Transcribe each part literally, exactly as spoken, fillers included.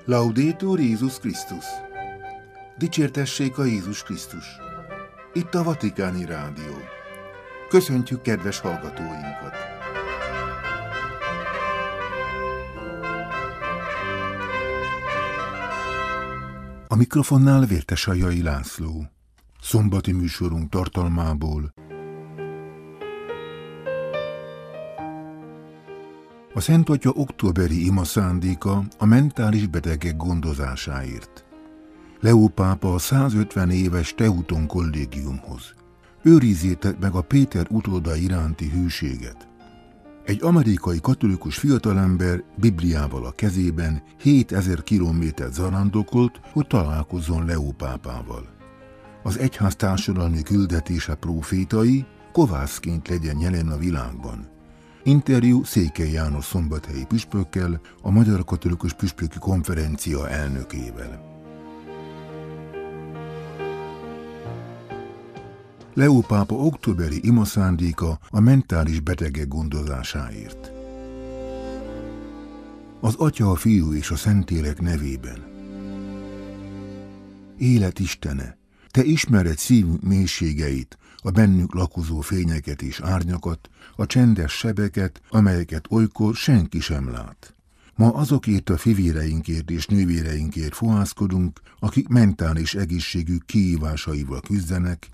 Laudetur Jézus Krisztus! Dicsértessék a Jézus Krisztus! Itt a Vatikáni Rádió. Köszöntjük kedves hallgatóinkat! A mikrofonnál Vértesajai László. Szombati műsorunk tartalmából. A Szent Atya októberi ima szándéka a mentális betegek gondozásáért. Leó pápa a százötven éves Teuton kollégiumhoz. Őrizzétek meg a Péter utóda iránti hűséget. Egy amerikai katolikus fiatalember Bibliával a kezében hétezer kilométert zarándokolt, hogy találkozzon Leó pápával. Az egyház társadalmi küldetése prófétai, kovászként legyen jelen a világban. Interjú Székely János szombathelyi püspökkel, a Magyar Katolikus Püspöki Konferencia elnökével. Leó pápa októberi ima szándéka a mentális betegek gondozásáért. Az Atya, a Fiú és a Szentlélek nevében. Élet Istene, Te ismered szívünk mélységeit, a bennük lakozó fényeket és árnyakat, a csendes sebeket, amelyeket olykor senki sem lát. Ma azokért a fivéreinkért és nővéreinkért fohászkodunk, akik mentális egészségük kihívásaival küzdenek,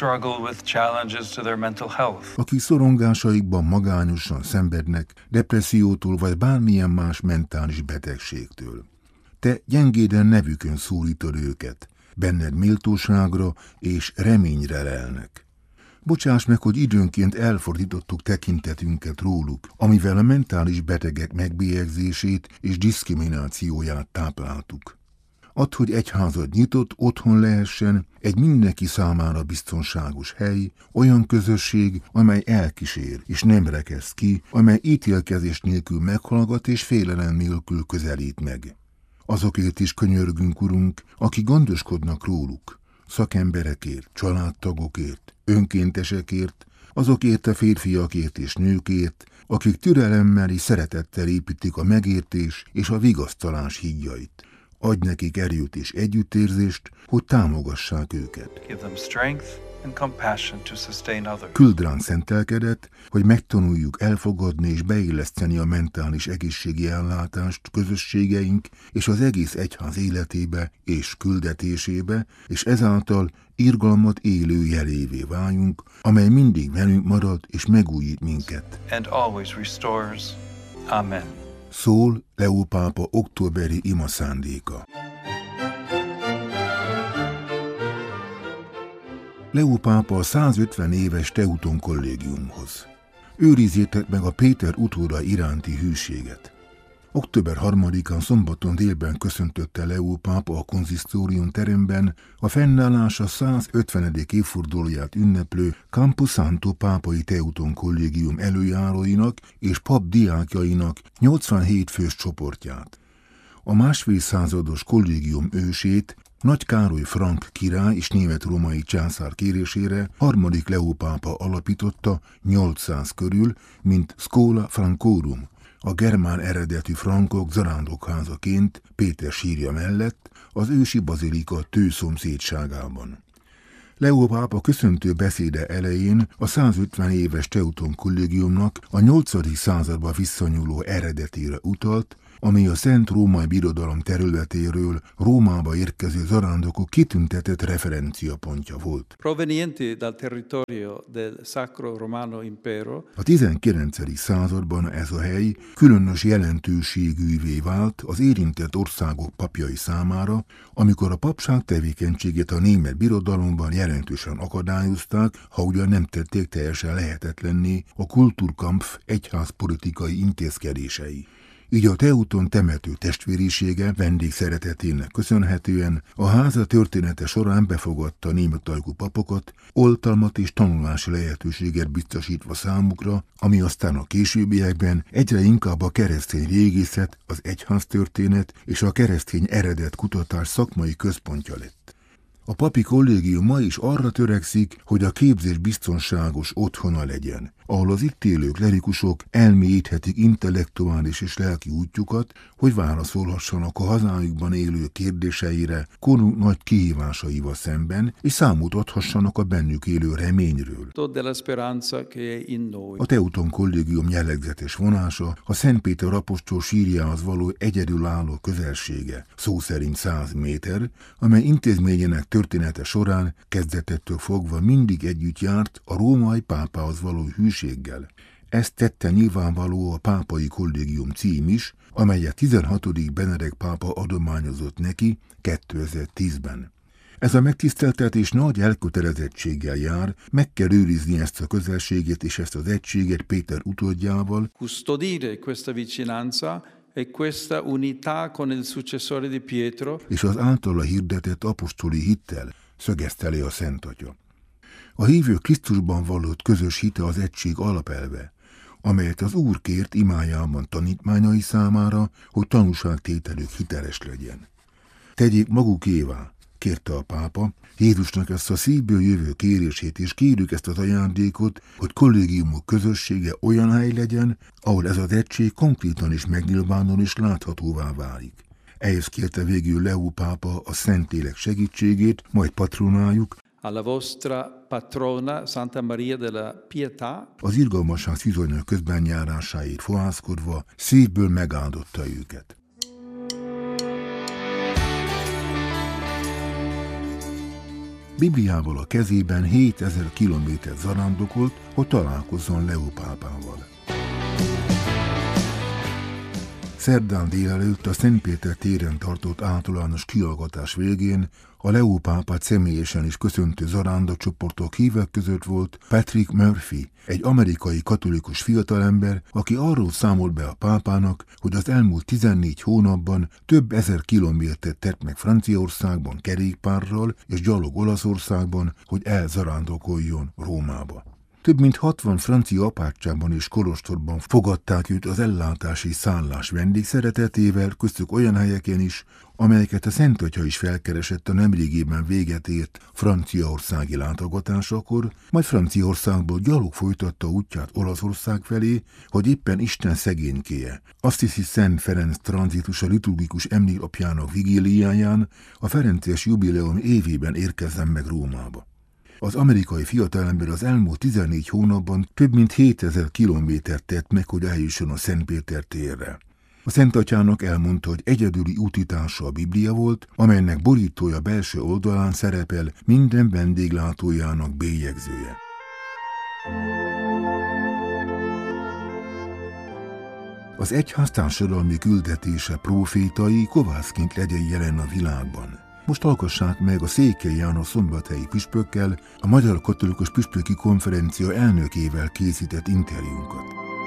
akik szorongásaikban magányosan szenvednek, depressziótól vagy bármilyen más mentális betegségtől. Te gyengéden nevükön szólítod őket, benned méltóságra és reményre lelnek. Bocsáss meg, hogy időnként elfordítottuk tekintetünket róluk, amivel a mentális betegek megbélyegzését és diszkriminációját tápláltuk. Add, hogy egyházad nyitott otthon lehessen, egy mindenki számára biztonságos hely, olyan közösség, amely elkísér és nem rekeszt ki, amely ítélkezés nélkül meghallgat és félelem nélkül közelít meg. Azokért is könyörgünk, Urunk, akik gondoskodnak róluk, szakemberekért, családtagokért, önkéntesekért, azokért a férfiakért és nőkért, akik türelemmel és szeretettel építik a megértés és a vigasztalás hídjait. Adj nekik erőt és együttérzést, hogy támogassák őket. Küld ránk szentelkedet, hogy megtanuljuk elfogadni és beilleszteni a mentális egészségi ellátást közösségeink és az egész egyház életébe és küldetésébe, és ezáltal irgalmat élő jelévé váljunk, amely mindig velünk marad és megújít minket. Amen. Szól Leó pápa októberi ima szándéka. Leó pápa a százötven éves Teuton kollégiumhoz. Őrizzétek meg a Péter utóda iránti hűséget. október harmadikán szombaton délben köszöntötte Leó pápa a konzisztórium teremben a fennállása százötvenedik évfordulóját ünneplő Campo Santo pápai Teuton kollégium előjáróinak és pap diákjainak nyolcvanhét fős csoportját. A másfél százados kollégium ősét, Nagy Károly frank király és német-római császár kérésére harmadik Leó pápa alapította nyolcszáz körül, mint Schola Francorum, a germán eredetű frankok zarándokházaként Péter sírja mellett az ősi bazilika Tő szomszédságában. Leó pápa köszöntő beszéde elején a százötven éves Teuton kollégiumnak a nyolcadik századba visszanyúló eredetére utalt, ami a Szent Római Birodalom területéről Rómába érkező zarándokok kitüntetett referenciapontja volt. A tizenkilencedik században ez a hely különös jelentőségűvé vált az érintett országok papjai számára, amikor a papság tevékenységét a német birodalomban jelentősen akadályozták, ha ugyan nem tették teljesen lehetetlenné a Kulturkampf egyházpolitikai intézkedései. Így a Teuton temető testvérisége vendégszeretetének köszönhetően a háza története során befogadta németajkú papokat, oltalmat és tanulási lehetőséget biztosítva számukra, ami aztán a későbbiekben egyre inkább a keresztény régészet, az egyháztörténet és a keresztény eredet kutatás szakmai központja lett. A papi kollégium ma is arra törekszik, hogy a képzés biztonságos otthona legyen, ahol az itt élő klerikusok elmélyíthetik intellektuális és lelki útjukat, hogy válaszolhassanak a hazájukban élő kérdéseire korunk nagy kihívásaival szemben, és számot adhassanak a bennük élő reményről. A Teuton Kollégium jellegzetes vonása a Szentpéter apostol sírjához való egyedülálló közelsége, szó szerint száz méter, amely intézményének története során kezdetettől fogva mindig együtt járt a római pápához való hűséggel. Ezt tette nyilvánvaló a Pápai Kollégium cím is, amelyet tizenhatodik Benedek pápa adományozott neki kétezer-tízben. Ez a megtiszteltetés nagy elkötelezettséggel jár, meg kell őrizni ezt a közelséget és ezt az egységet Péter utódjával, custodire questa vicinanza e questa unità con il successore di Pietro, és az általa hirdetett apostoli hittel, szögezte le a Szent Atya. A hívő Krisztusban vallott közös hite az egység alapelve, amelyet az Úr kért imájában tanítmányai számára, hogy tanúságtételük hiteles legyen. Tegyék magukévá, kérte a pápa, Jézusnak ezt a szívből jövő kérését, és kérjük ezt az ajándékot, hogy kollégiumok közössége olyan hely legyen, ahol ez az egység konkrétan is megnyilvánul és láthatóvá válik. Ehhez kérte végül Leó pápa a Szentlélek segítségét, majd patronájuk, alla vostra patrona Santa Maria della Pietà, az irgalmasság szűzőnök közben járásáért fohászkodva szívből megáldotta őket. Bibliával a kezében hétezer kilométert zarándokolt, hogy találkozzon Leó pápával. Szerdán délelőtt a Szentpéter téren tartott általános kihallgatás végén a Leó pápát személyesen is köszöntő zarándokcsoportok hívek között volt Patrick Murphy, egy amerikai katolikus fiatalember, aki arról számolt be a pápának, hogy az elmúlt tizennégy hónapban több ezer kilométert tett meg Franciaországban kerékpárral és gyalog Olaszországban, hogy elzarándokoljon Rómába. Több mint hatvan francia apátságban és kolostorban fogadták őt az ellátási szállás vendégszeretetével, köztük olyan helyeken is, amelyeket a Szent Atya is felkeresett a nemrégében véget ért franciaországi látogatásakor, majd Franciaországból gyalog folytatta útját Olaszország felé, hogy éppen Isten szegénykéje. Azt hiszi Szent Ferenc tranzitus a liturgikus emléknapjának vigíliáján a ferences jubileum évében érkezzen meg Rómába. Az amerikai fiatalember az elmúlt tizennégy hónapban több mint hétezer kilométert tett meg, hogy eljusson a Szentpéter térre. A Szent Atyának elmondta, hogy egyedüli útitása a Biblia volt, amelynek borítója belső oldalán szerepel minden vendéglátójának bélyegzője. Az egyház társadalmi küldetése profétai kovászként legyen jelen a világban. Most hallgassák meg a Székely János szombathelyi püspökkel a Magyar Katolikus Püspöki Konferencia elnökével készített interjúnkat.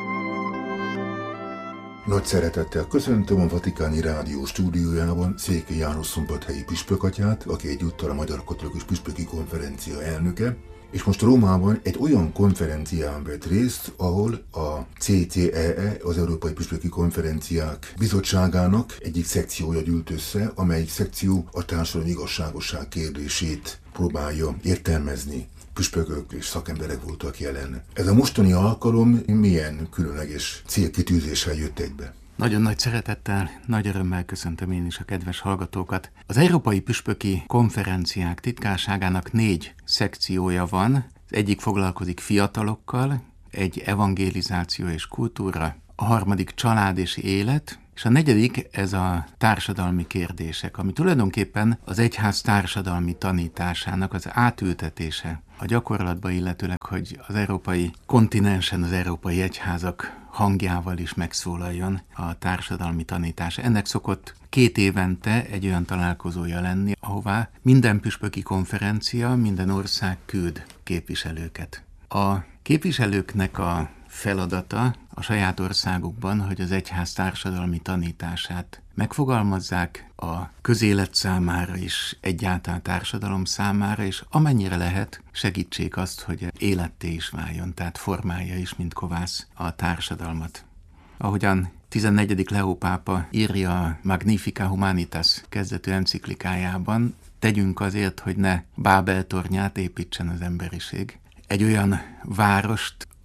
Nagy szeretettel köszöntöm a Vatikáni Rádió stúdiójában Székely János szombathelyi püspökatyát, aki egyúttal a Magyar Katolikus Püspöki Konferencia elnöke, és most Rómában egy olyan konferencián vett részt, ahol a cé cé e e, az Európai Püspöki Konferenciák Bizottságának egyik szekciója gyűlt össze, amelyik szekció a társadalmi igazságosság kérdését próbálja értelmezni. Püspökök és szakemberek voltak jelen. Ez a mostani alkalom milyen különleges célkitűzéssel jött egybe? Nagyon nagy szeretettel, nagy örömmel köszöntöm én is a kedves hallgatókat. Az Európai Püspöki Konferenciák titkárságának négy szekciója van. Az egyik foglalkozik fiatalokkal, egy evangelizáció és kultúra, a harmadik család és élet, és a negyedik ez a társadalmi kérdések, ami tulajdonképpen az egyház társadalmi tanításának az átültetése a gyakorlatba, illetőleg, hogy az európai kontinensen az európai egyházak hangjával is megszólaljon a társadalmi tanítás. Ennek szokott két évente egy olyan találkozója lenni, ahová minden püspöki konferencia, minden ország küld képviselőket. A képviselőknek a feladata a saját országukban, hogy az egyház társadalmi tanítását megfogalmazzák a közélet számára is, egyáltalán társadalom számára, és amennyire lehet, segítsék azt, hogy életté is váljon, tehát formálja is, mint kovász a társadalmat. Ahogyan tizennegyedik Leó pápa írja a Magnificat Humanitas kezdetű enciklikájában, tegyünk azért, hogy ne Bábel tornyát építsen az emberiség. Egy olyan várost,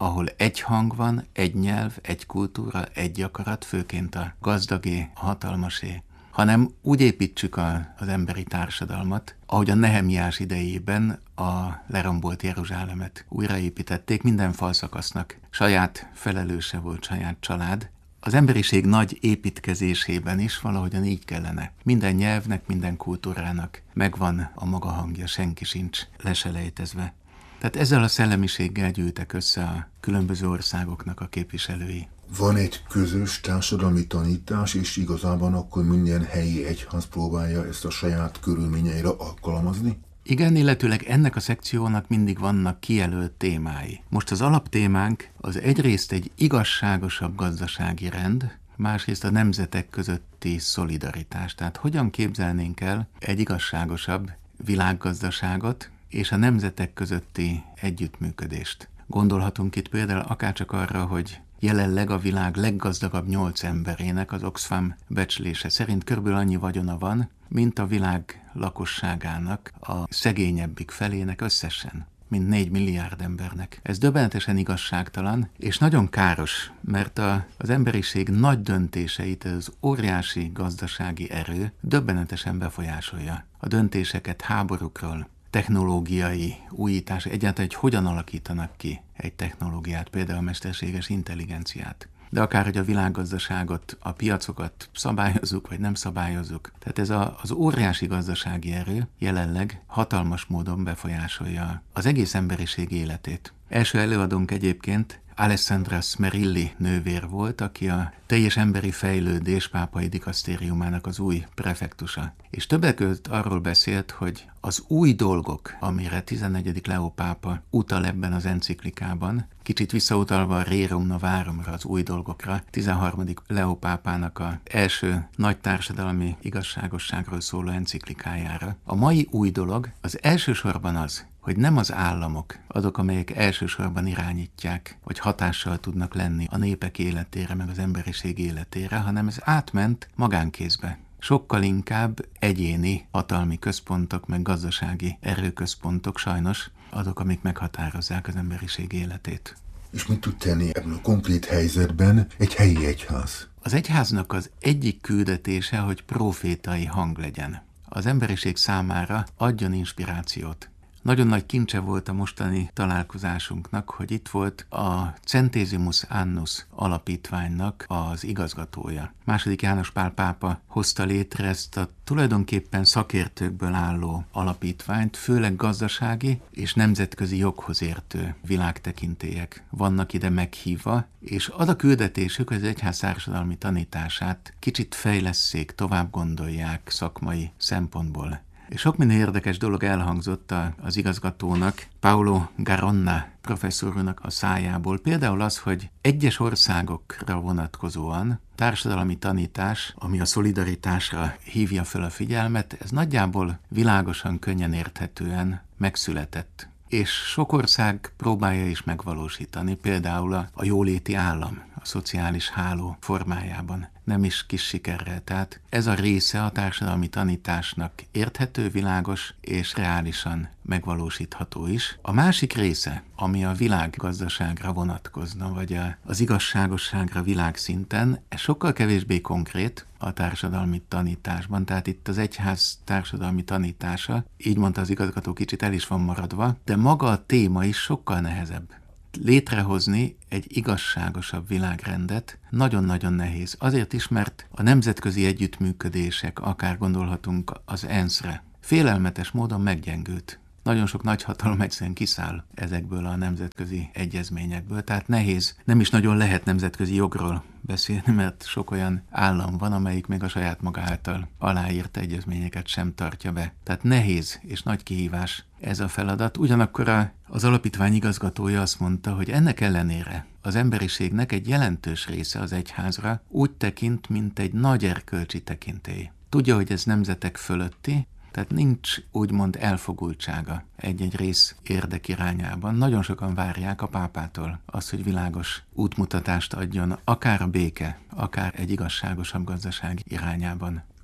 ahol egy hang van, egy nyelv, egy kultúra, egy akarat, főként a gazdagé, a hatalmasé, hanem úgy építsük a, az emberi társadalmat, ahogy a Nehemiás idejében a lerombolt Jeruzsálemet újraépítették, minden falszakasznak saját felelőse volt, saját család. Az emberiség nagy építkezésében is valahogyan így kellene. Minden nyelvnek, minden kultúrának megvan a maga hangja, senki sincs leselejtezve. Tehát ezzel a szellemiséggel gyűltek össze a különböző országoknak a képviselői. Van egy közös társadalmi tanítás, és igazában akkor minden helyi egyház próbálja ezt a saját körülményeire alkalmazni? Igen, illetőleg ennek a szekciónak mindig vannak kijelölt témái. Most az alaptémánk az egyrészt egy igazságosabb gazdasági rend, másrészt a nemzetek közötti szolidaritás. Tehát hogyan képzelnénk el egy igazságosabb világgazdaságot és a nemzetek közötti együttműködést. Gondolhatunk itt például akárcsak arra, hogy jelenleg a világ leggazdagabb nyolc emberének az Oxfam becslése szerint körülbelül annyi vagyona van, mint a világ lakosságának a szegényebbik felének összesen, mint négy milliárd embernek. Ez döbbenetesen igazságtalan, és nagyon káros, mert a, az emberiség nagy döntéseit az óriási gazdasági erő döbbenetesen befolyásolja. A döntéseket háborúkról, technológiai újítás, egyáltalán, hogy hogyan alakítanak ki egy technológiát, például a mesterséges intelligenciát. De akár, hogy a világgazdaságot, a piacokat szabályozzuk, vagy nem szabályozzuk. Tehát ez a, az óriási gazdasági erő jelenleg hatalmas módon befolyásolja az egész emberiség életét. Első előadónk egyébként Alessandra Smerilli nővér volt, aki a teljes emberi fejlődés pápai dikasztériumának az új prefektusa. És többek között arról beszélt, hogy az új dolgok, amire tizennegyedik Leó pápa utal ebben az enciklikában, kicsit visszautalva a Rerum Novarumra, az új dolgokra, tizenharmadik Leó pápának az első nagy társadalmi igazságosságról szóló enciklikájára. A mai új dolog az elsősorban az, hogy nem az államok azok, amelyek elsősorban irányítják, vagy hatással tudnak lenni a népek életére, meg az emberiség életére, hanem ez átment magánkézbe. Sokkal inkább egyéni hatalmi központok, meg gazdasági erőközpontok sajnos azok, amik meghatározzák az emberiség életét. És mit tud tenni ebben a konkrét helyzetben egy helyi egyház? Az egyháznak az egyik küldetése, hogy profétai hang legyen. Az emberiség számára adjon inspirációt. Nagyon nagy kincse volt a mostani találkozásunknak, hogy itt volt a Centesimus Annus alapítványnak az igazgatója. Második János Pál pápa hozta létre ezt a tulajdonképpen szakértőkből álló alapítványt, főleg gazdasági és nemzetközi joghoz értő világtekintélyek vannak ide meghívva, és az a küldetésük, hogy az egyház társadalmi tanítását kicsit fejlesszék, tovább gondolják szakmai szempontból. És sok minden érdekes dolog elhangzott az igazgatónak, Paolo Garonna professzornak a szájából. Például az, hogy egyes országokra vonatkozóan társadalmi tanítás, ami a szolidaritásra hívja fel a figyelmet, ez nagyjából világosan, könnyen érthetően megszületett. És sok ország próbálja is megvalósítani, például a, a jóléti állam, a szociális háló formájában. Nem is kis sikerrel. Tehát ez a része a társadalmi tanításnak érthető, világos és reálisan megvalósítható is. A másik része, ami a világgazdaságra vonatkozna, vagy a, az igazságosságra világszinten, ez sokkal kevésbé konkrét a társadalmi tanításban. Tehát itt az egyház társadalmi tanítása, így mondta az igazgató, kicsit el is van maradva, de maga a téma is sokkal nehezebb. Létrehozni egy igazságosabb világrendet nagyon-nagyon nehéz. Azért is, mert a nemzetközi együttműködések, akár gondolhatunk az ENSZ-re, félelmetes módon meggyengült. Nagyon sok nagyhatalom egyszerűen kiszáll ezekből a nemzetközi egyezményekből, tehát nehéz, nem is nagyon lehet nemzetközi jogról beszélni, mert sok olyan állam van, amelyik még a saját maga által aláírt egyezményeket sem tartja be. Tehát nehéz és nagy kihívás ez a feladat. Ugyanakkor az alapítvány igazgatója azt mondta, hogy ennek ellenére az emberiségnek egy jelentős része az egyházra úgy tekint, mint egy nagy erkölcsi tekintély. Tudja, hogy ez nemzetek fölötti, tehát nincs úgymond elfogultsága egy-egy rész érdek irányában. Nagyon sokan várják a pápától azt, hogy világos útmutatást adjon, akár a béke, akár egy igazságosabb gazdaság irányában.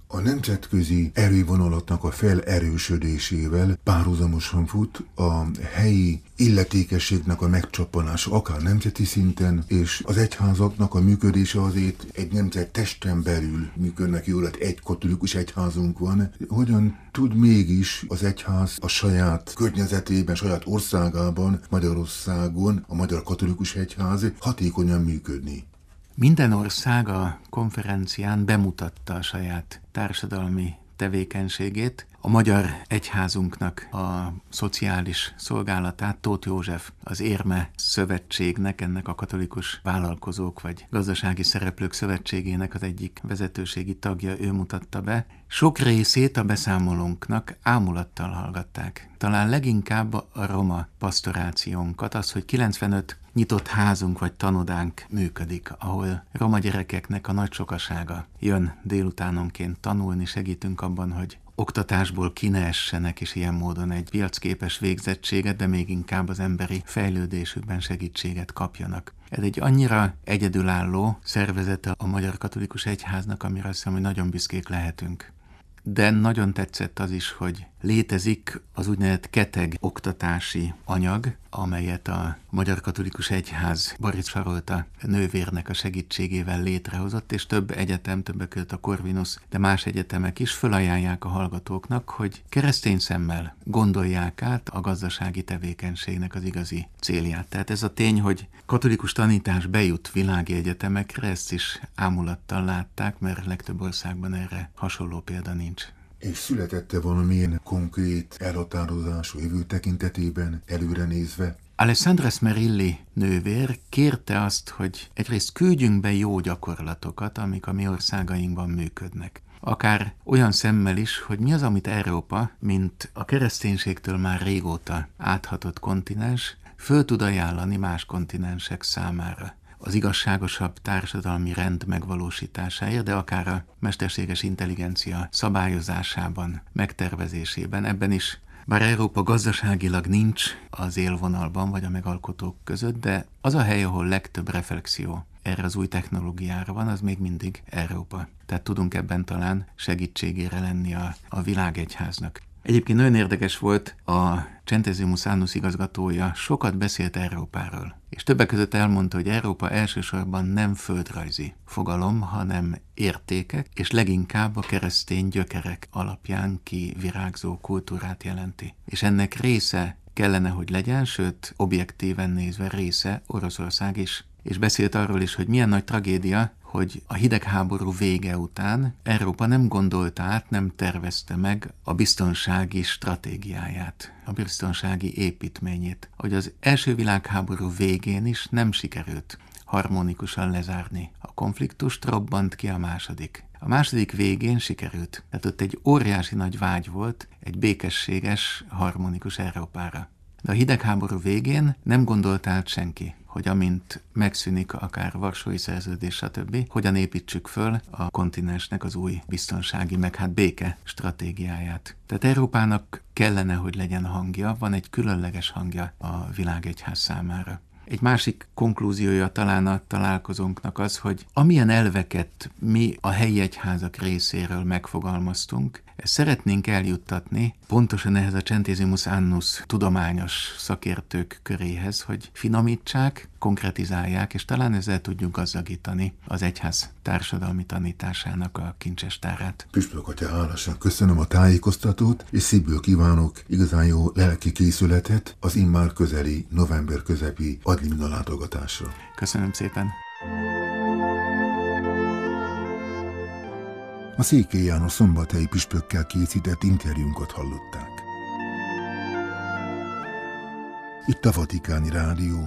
A nemzetközi erővonalatnak a felerősödésével párhuzamosan fut a helyi illetékességnek a megcsappanása, akár nemzeti szinten, és az egyházaknak a működése azért egy nemzet testen belül működnek jól, hát egy katolikus egyházunk van. Hogyan tud mégis az egyház a saját környezetében, saját országában, Magyarországon, a Magyar Katolikus Egyház hatékonyan működni? Minden ország a konferencián bemutatta a saját társadalmi tevékenységét. A magyar egyházunknak a szociális szolgálatát Tóth József, az Érme Szövetségnek, ennek a katolikus vállalkozók vagy gazdasági szereplők szövetségének az egyik vezetőségi tagja, ő mutatta be. Sok részét a beszámolónknak ámulattal hallgatták. Talán leginkább a roma pastorációnkat, az, hogy kilencvenöt nyitott házunk vagy tanodánk működik, ahol roma gyerekeknek a nagy sokasága jön délutánonként tanulni, segítünk abban, hogy oktatásból ki ne essenek, és ilyen módon egy piacképes végzettséget, de még inkább az emberi fejlődésükben segítséget kapjanak. Ez egy annyira egyedülálló szervezete a Magyar Katolikus Egyháznak, amire azt hiszem, hogy nagyon büszkék lehetünk. De nagyon tetszett az is, hogy létezik az úgynevezett keteg oktatási anyag, amelyet a Magyar Katolikus Egyház Barics Sarolta nővérnek a segítségével létrehozott, és több egyetem, többek között a Corvinus, de más egyetemek is felajánlják a hallgatóknak, hogy keresztény szemmel gondolják át a gazdasági tevékenységnek az igazi célját. Tehát ez a tény, hogy katolikus tanítás bejut világi egyetemekre, ezt is ámulattal látták, mert legtöbb országban erre hasonló példa nincs. És születette valamilyen konkrét elhatározás a jövő tekintetében, előre nézve? Alessandra Smerilli nővér kérte azt, hogy egyrészt küldjünk be jó gyakorlatokat, amik a mi országainkban működnek. Akár olyan szemmel is, hogy mi az, amit Európa, mint a kereszténységtől már régóta áthatott kontinens, föl tud ajánlani más kontinensek számára. Az igazságosabb társadalmi rend megvalósításáért, de akár a mesterséges intelligencia szabályozásában, megtervezésében, ebben is, bár Európa gazdaságilag nincs az élvonalban vagy a megalkotók között, de az a hely, ahol legtöbb reflexió erre az új technológiára van, az még mindig Európa. Tehát tudunk ebben talán segítségére lenni a, a világegyháznak. Egyébként nagyon érdekes volt, a Centesimus Annus igazgatója sokat beszélt Európáról, és többek között elmondta, hogy Európa elsősorban nem földrajzi fogalom, hanem értékek, és leginkább a keresztény gyökerek alapján kivirágzó kultúrát jelenti. És ennek része kellene, hogy legyen, sőt, objektíven nézve része Oroszország is. És beszélt arról is, hogy milyen nagy tragédia, hogy a hidegháború vége után Európa nem gondolta át, nem tervezte meg a biztonsági stratégiáját, a biztonsági építményét. Hogy az első világháború végén is nem sikerült harmonikusan lezárni a konfliktust, robbant ki a második. A második végén sikerült. Tehát ott egy óriási nagy vágy volt egy békességes, harmonikus Európára. De a hidegháború végén nem gondolt át senki, hogy amint megszűnik akár Varsói Szerződés, stb., hogyan építsük föl a kontinensnek az új biztonsági, meg hát béke stratégiáját. Tehát Európának kellene, hogy legyen hangja, van egy különleges hangja a világegyház számára. Egy másik konklúziója talán a találkozónknak az, hogy amilyen elveket mi a helyi egyházak részéről megfogalmaztunk, ezt szeretnénk eljuttatni pontosan ehhez a Centesimus Annus tudományos szakértők köréhez, hogy finomítsák, konkretizálják, és talán ezzel tudjuk gazdagítani az egyház társadalmi tanításának a kincsestárát. Püspök atya, hálásan köszönöm a tájékoztatót, és szívből kívánok igazán jó lelki készületet az immár közeli november közepi adlimina látogatásra. Köszönöm szépen! A Székely János szombathelyi püspökkel készített interjúnkat hallották. Itt a Vatikáni Rádió